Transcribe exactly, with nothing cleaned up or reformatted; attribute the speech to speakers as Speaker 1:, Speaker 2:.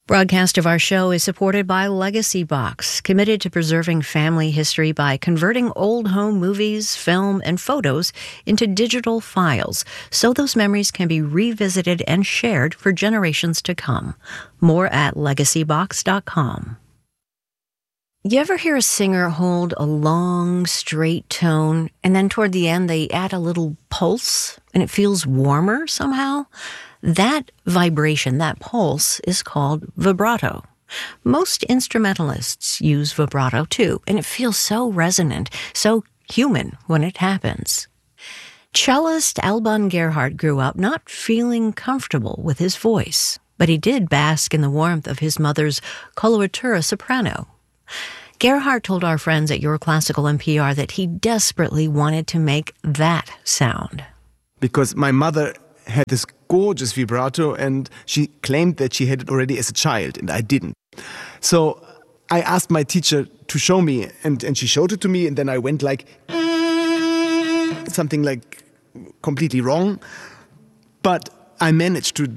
Speaker 1: Broadcast of our show is supported by Legacy Box, committed to preserving family history by converting old home movies, film, and photos into digital files so those memories can be revisited and shared for generations to come. More at legacy box dot com. You ever hear a singer hold a long, straight tone, and then toward the end they add a little pulse, and it feels warmer somehow? That vibration, that pulse, is called vibrato. Most instrumentalists use vibrato too, and it feels so resonant, so human when it happens. Cellist Alban Gerhardt grew up not feeling comfortable with his voice, but he did bask in the warmth of his mother's coloratura soprano. Gerhardt told our friends at Your Classical N P R that he desperately wanted to make that sound.
Speaker 2: Because my mother had this gorgeous vibrato, and she claimed that she had it already as a child, and I didn't. So I asked my teacher to show me, and, and she showed it to me, and then I went like something like completely wrong. But I managed to